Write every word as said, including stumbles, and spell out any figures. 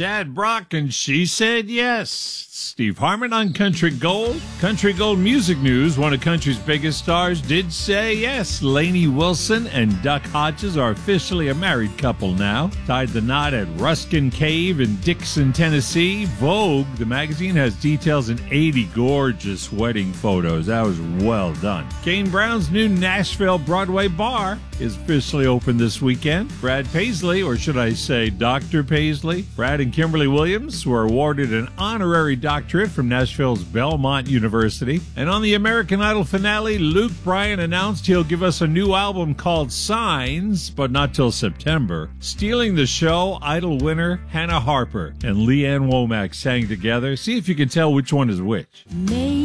Chad Brock and She Said Yes. Steve Harmon on Country Gold. Country Gold Music News, one of country's biggest stars, did say yes. Lainey Wilson and Duck Hodges are officially a married couple now. Tied the knot at Ruskin Cave in Dixon, Tennessee. Vogue, the magazine, has details in eighty gorgeous wedding photos. That was well done. Kane Brown's new Nashville Broadway bar is officially open this weekend. Brad Paisley, or should I say Doctor Paisley, Brad and Kimberly Williams were awarded an honorary doctorate from Nashville's Belmont University. And on the American Idol finale, Luke Bryan announced he'll give us a new album called Signs, but not till September. Stealing the show, Idol winner Hannah Harper and Leanne Womack sang together. See if you can tell which one is which. Maybe